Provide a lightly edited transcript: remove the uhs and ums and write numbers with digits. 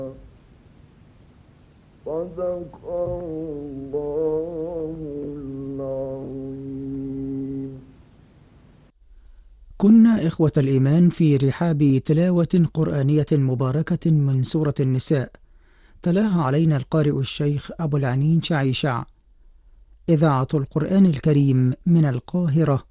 صدق الله العظيم. كنا إخوة الإيمان في رحاب تلاوة قرآنية مباركة من سورة النساء، تلاها علينا القارئ الشيخ أبو العنين شعيشع. إذاعة القرآن الكريم من القاهرة،